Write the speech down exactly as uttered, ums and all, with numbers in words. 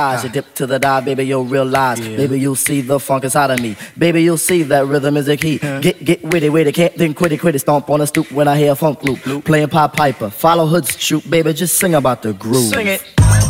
You dip to the dive, baby, you'll realize. Yeah. Baby, you'll see the funk inside of me. Baby, you'll see that rhythm is the key. Yeah. Get get witty, witty, can't think quitty, quitty. Stomp on the stoop when I hear a funk loop. loop. Playing Pop Piper, follow Hood's shoot, baby, just sing about the groove. Sing it.